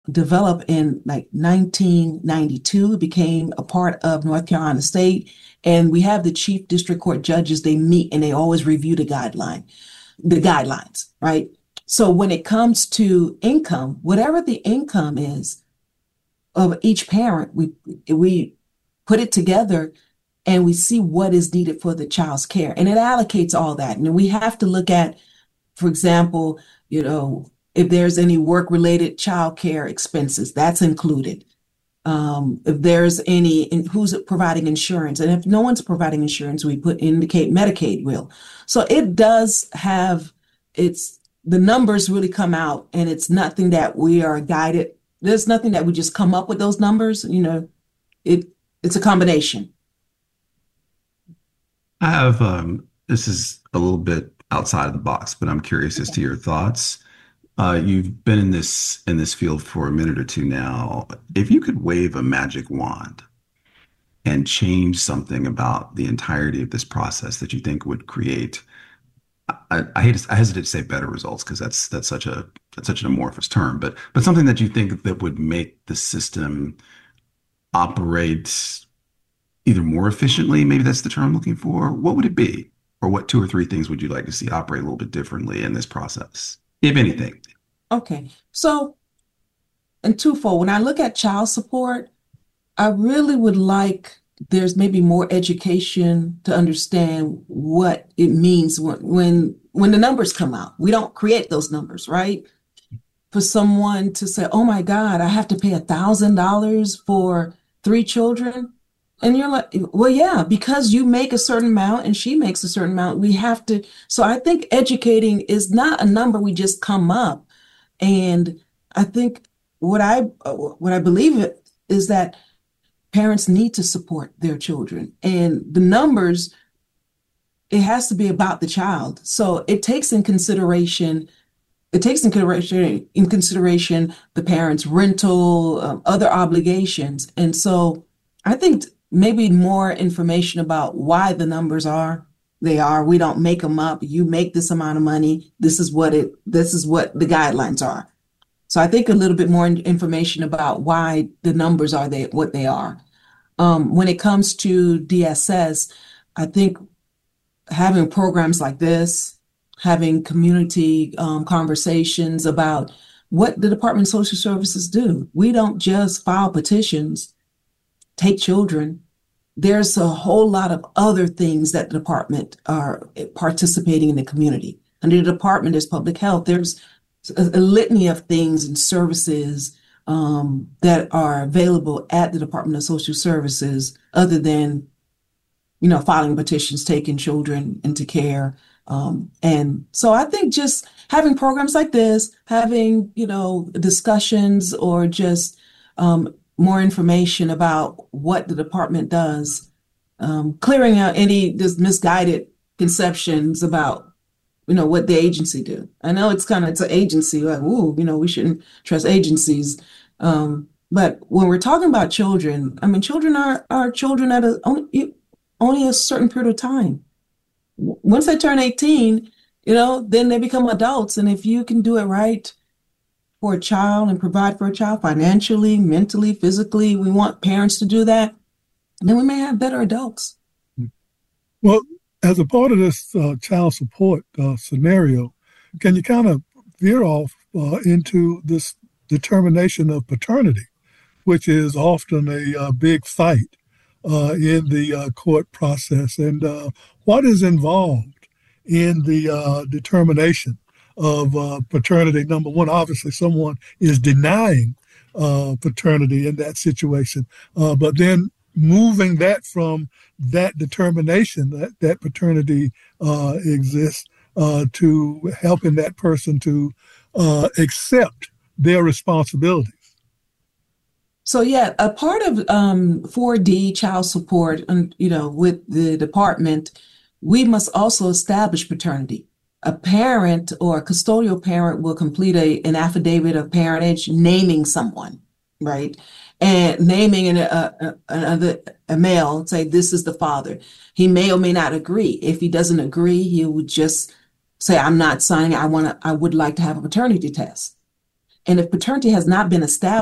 developed in like 1992. It became a part of North Carolina State. And we have the chief district court judges, they meet and they always review the guidelines, right? So when it comes to income, whatever the income is of each parent, we put it together and we see what is needed for the child's care. And it allocates all that. And we have to look at, for example, if there's any work-related childcare expenses, that's included. If there's who's providing insurance, and if no one's providing insurance, we indicate Medicaid will. So it does have the numbers really come out, and it's nothing that we are guided. There's nothing that we just come up with those numbers. It's a combination. I have this is a little bit outside of the box, but I'm curious as to your thoughts. You've been in this field for a minute or two now. If you could wave a magic wand and change something about the entirety of this process that you think would create, I hesitate to say better results because that's such an amorphous term, but something that you think that would make the system operate either more efficiently, maybe that's the term I'm looking for. What would it be? Or what two or three things would you like to see operate a little bit differently in this process, if anything? Okay. So, and twofold, when I look at child support, I really would like there's maybe more education to understand what it means when the numbers come out. We don't create those numbers, right? For someone to say, "Oh my God, I have to pay $1,000 for 3 children." And you're like, well, yeah, because you make a certain amount and she makes a certain amount, we have to. So I think educating is not a number we just come up. And I think what I believe is that parents need to support their children. And the numbers, it has to be about the child. So it takes in consideration the parents' rental, other obligations. And so I think maybe more information about why the numbers are they are. We don't make them up. You make this amount of money. This is what the guidelines are. So I think a little bit more information about why the numbers are what they are. When it comes to DSS, I think having programs like this, having community conversations about what the Department of Social Services do. We don't just file petitions, take children. There's a whole lot of other things that the department are participating in the community. Under the department, there's public health. There's a litany of things and services that are available at the Department of Social Services, other than filing petitions, taking children into care. And so I think just having programs like this, having discussions, or just more information about what the department does, clearing out any just misguided conceptions about what the agency do. I know it's an agency, like, ooh, we shouldn't trust agencies. But when we're talking about children, I mean, children are children at only a certain period of time. Once they turn 18, then they become adults. And if you can do it right for a child and provide for a child financially, mentally, physically, we want parents to do that, then we may have better adults. Well, as a part of this child support scenario, can you kind of veer off into this determination of paternity, which is often a big fight in the court process, and what is involved in the determination of paternity? Number one, obviously, someone is denying paternity in that situation, but then moving that from that determination that paternity exists to helping that person to accept their responsibilities. So yeah, a part of 4D child support, with the department, we must also establish paternity. A parent or a custodial parent will complete an affidavit of parentage naming someone, right? And naming a male, say this is the father. He may or may not agree. If he doesn't agree, he would just say, "I'm not signing. I would like to have a paternity test." And if paternity has not been established,